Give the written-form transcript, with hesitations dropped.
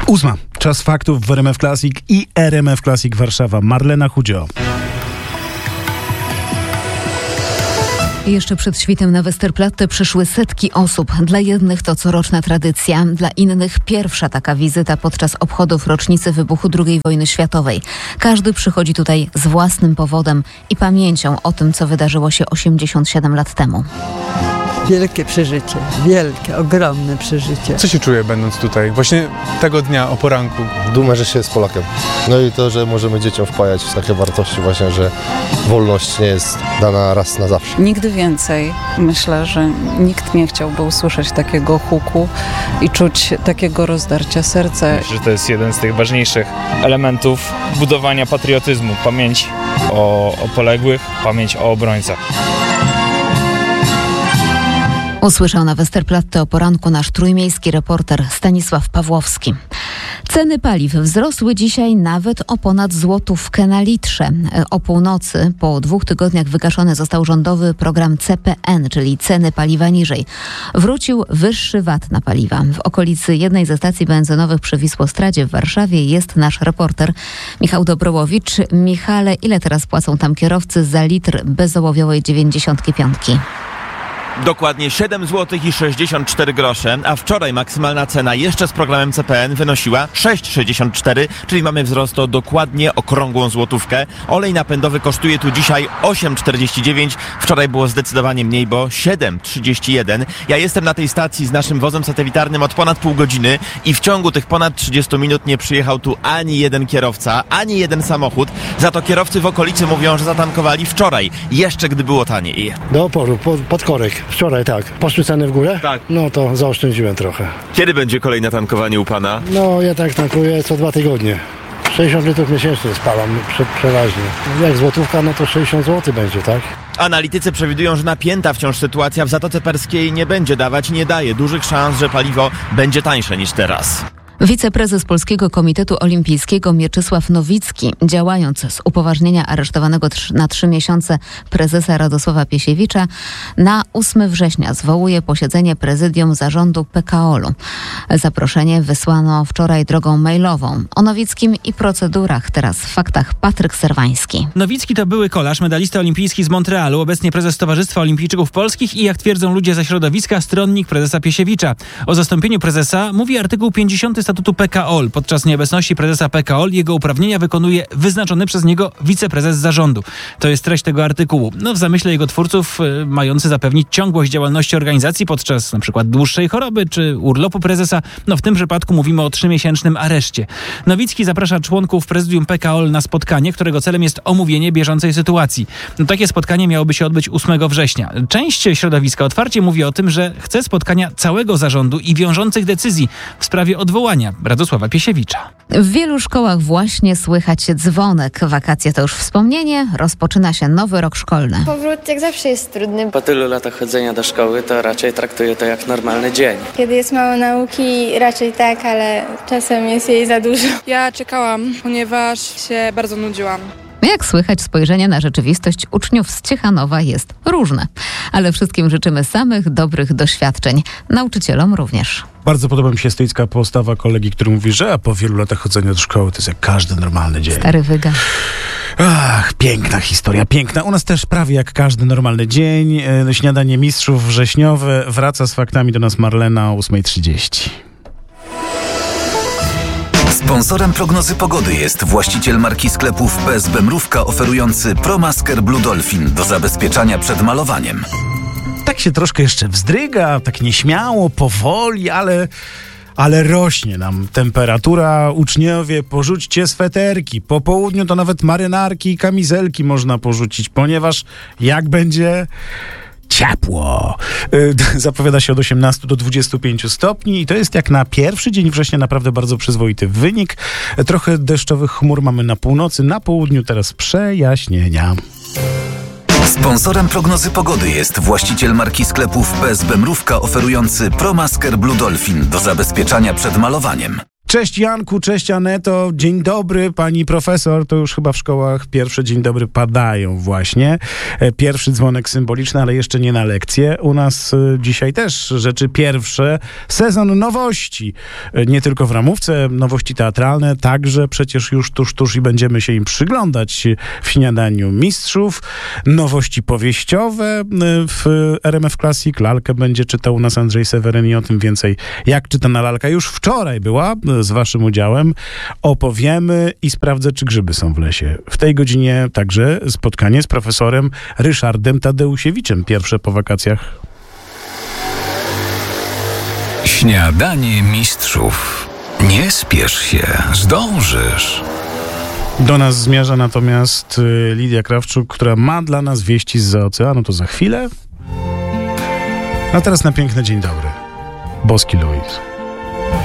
8. Czas faktów w RMF Classic i RMF Classic Warszawa. Marlena Chudzio. Jeszcze przed świtem na Westerplatte przyszły setki osób. Dla jednych to coroczna tradycja, dla innych pierwsza taka wizyta podczas obchodów rocznicy wybuchu II wojny światowej. Każdy przychodzi tutaj z własnym powodem i pamięcią o tym, co wydarzyło się 87 lat temu. Wielkie przeżycie, wielkie, ogromne przeżycie. Co się czuje będąc tutaj, właśnie tego dnia o poranku? Dumę, że się jest Polakiem. No i to, że możemy dzieciom wpajać takie wartości właśnie, że wolność nie jest dana raz na zawsze. Nigdy więcej. Myślę, że nikt nie chciałby usłyszeć takiego huku i czuć takiego rozdarcia serca. Myślę, że to jest jeden z tych ważniejszych elementów budowania patriotyzmu. Pamięć o poległych, pamięć o obrońcach. Usłyszał na Westerplatte o poranku nasz trójmiejski reporter Stanisław Pawłowski. Ceny paliw wzrosły dzisiaj nawet o ponad złotówkę na litrze. O północy, po 2 tygodniach wygaszony został rządowy program CPN, czyli ceny paliwa niżej. Wrócił wyższy VAT na paliwa. W okolicy jednej ze stacji benzynowych przy Wisłostradzie w Warszawie jest nasz reporter Michał Dobrołowicz. Michale, ile teraz płacą tam kierowcy za litr bezołowiowej 95? Dokładnie 7 zł i 64 grosze, a wczoraj maksymalna cena jeszcze z programem CPN wynosiła 6,64, czyli mamy wzrost o dokładnie okrągłą złotówkę. Olej napędowy kosztuje tu dzisiaj 8,49, wczoraj było zdecydowanie mniej, bo 7,31. Ja jestem na tej stacji z naszym wozem satelitarnym od ponad pół godziny i w ciągu tych ponad 30 minut nie przyjechał tu ani jeden kierowca, ani jeden samochód. Za to kierowcy w okolicy mówią, że zatankowali wczoraj, jeszcze gdy było taniej. Do oporu, pod korek. Wczoraj tak. Poszły ceny w górę? Tak. No to zaoszczędziłem trochę. Kiedy będzie kolejne tankowanie u pana? No ja tak tankuję co 2 tygodnie. 60 litrów miesięcznie spalam przeważnie. Jak złotówka, no to 60 zł będzie, tak? Analitycy przewidują, że napięta wciąż sytuacja w Zatoce Perskiej nie będzie dawać, nie daje dużych szans, że paliwo będzie tańsze niż teraz. Wiceprezes Polskiego Komitetu Olimpijskiego Mieczysław Nowicki, działając z upoważnienia aresztowanego na 3 miesiące prezesa Radosława Piesiewicza, na 8 września zwołuje posiedzenie prezydium zarządu PKOL-u. Zaproszenie wysłano wczoraj drogą mailową. O Nowickim i procedurach teraz w faktach Patryk Serwański. Nowicki to były kolarz, medalista olimpijski z Montrealu, obecnie prezes Towarzystwa Olimpijczyków Polskich i, jak twierdzą ludzie ze środowiska, stronnik prezesa Piesiewicza. O zastąpieniu prezesa mówi artykuł 50 statutu PKOL. Podczas nieobecności prezesa PKOL jego uprawnienia wykonuje wyznaczony przez niego wiceprezes zarządu. To jest treść tego artykułu. W zamyśle jego twórców mający zapewnić ciągłość działalności organizacji podczas np. dłuższej choroby czy urlopu prezesa. W tym przypadku mówimy o 3-miesięcznym areszcie. Nowicki zaprasza członków prezydium PKOL na spotkanie, którego celem jest omówienie bieżącej sytuacji. Takie spotkanie miałoby się odbyć 8 września. Część środowiska otwarcie mówi o tym, że chce spotkania całego zarządu i wiążących decyzji w sprawie odwołania Radosława Piesiewicza. W wielu szkołach właśnie słychać dzwonek. Wakacje to już wspomnienie, rozpoczyna się nowy rok szkolny. Powrót jak zawsze jest trudny. Po tylu latach chodzenia do szkoły to raczej traktuję to jak normalny dzień. Kiedy jest mało nauki, raczej tak, ale czasem jest jej za dużo. Ja czekałam, ponieważ się bardzo nudziłam. Jak słychać, spojrzenie na rzeczywistość uczniów z Ciechanowa jest różne. Ale wszystkim życzymy samych dobrych doświadczeń. Nauczycielom również. Bardzo podoba mi się stoicka postawa kolegi, który mówi, że po wielu latach chodzenia do szkoły to jest jak każdy normalny dzień. Stary wyga. Ach, piękna historia, piękna. U nas też prawie jak każdy normalny dzień. Śniadanie mistrzów wrześniowe. Wraca z faktami do nas Marlena o 8:30. Sponsorem prognozy pogody jest właściciel marki sklepów PSB Mrówka oferujący ProMasker Blue Dolphin do zabezpieczania przed malowaniem. Tak się troszkę jeszcze wzdryga, tak nieśmiało, powoli, ale rośnie nam temperatura. Uczniowie, porzućcie sweterki. Po południu to nawet marynarki i kamizelki można porzucić, ponieważ jak będzie ciepło. Zapowiada się od 18 do 25 stopni i to jest jak na pierwszy dzień września naprawdę bardzo przyzwoity wynik. Trochę deszczowych chmur mamy na północy, na południu teraz przejaśnienia. Sponsorem prognozy pogody jest właściciel marki sklepów PSB Mrówka oferujący ProMasker Blue Dolphin do zabezpieczania przed malowaniem. Cześć Janku, cześć Aneto, dzień dobry pani profesor, to już chyba w szkołach pierwsze dzień dobry padają właśnie. Pierwszy dzwonek symboliczny, ale jeszcze nie na lekcję. U nas dzisiaj też rzeczy pierwsze, sezon nowości. Nie tylko w ramówce, nowości teatralne, także przecież już tuż i będziemy się im przyglądać w Śniadaniu Mistrzów. Nowości powieściowe w RMF Classic. Lalkę będzie czytał u nas Andrzej Seweryn i o tym więcej, jak czytana lalka już wczoraj była z waszym udziałem. Opowiemy i sprawdzę, czy grzyby są w lesie. W tej godzinie także spotkanie z profesorem Ryszardem Tadeusiewiczem. Pierwsze po wakacjach. Śniadanie Mistrzów. Nie spiesz się, zdążysz. Do nas zmierza natomiast Lidia Krawczuk, która ma dla nas wieści zza oceanu. To za chwilę. A teraz na piękny dzień dobry. Boski Louis.